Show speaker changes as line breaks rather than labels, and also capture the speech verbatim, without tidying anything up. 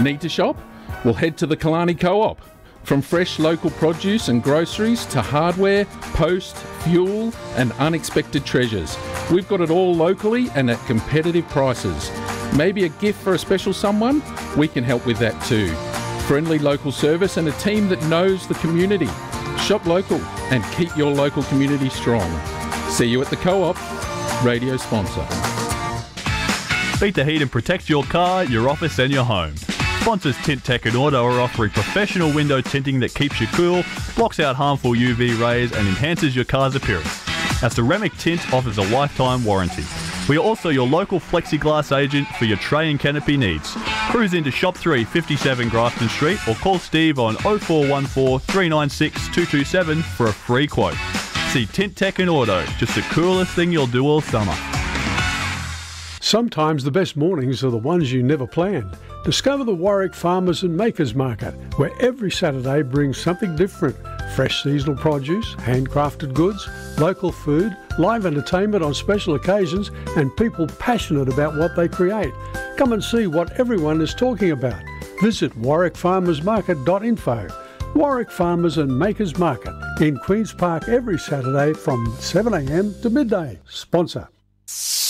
Need to shop? Well, head to the Killarney Co-op. From fresh local produce and groceries to hardware, post, fuel and unexpected treasures. We've got it all locally and at competitive prices. Maybe a gift for a special someone? We can help with that too. Friendly local service and a team that knows the community. Shop local and keep your local community strong. See you at the Co-op. Radio sponsor.
Beat the heat and protect your car, your office and your home. Sponsors Tint Tech and Auto are offering professional window tinting that keeps you cool, blocks out harmful U V rays and enhances your car's appearance. Our ceramic tint offers a lifetime warranty. We are also your local plexiglass agent for your tray and canopy needs. Cruise into Shop three, fifty-seven Grafton Street or call Steve on oh four one four, three nine six, two two seven for a free quote. See Tint Tech and Auto, just the coolest thing you'll do all summer.
Sometimes the best mornings are the ones you never planned. Discover the Warwick Farmers and Makers Market, where every Saturday brings something different. Fresh seasonal produce, handcrafted goods, local food, live entertainment on special occasions, and people passionate about what they create. Come and see what everyone is talking about. Visit warwick farmers market dot info. Warwick Farmers and Makers Market in Queen's Park every Saturday from seven a m to midday. Sponsor.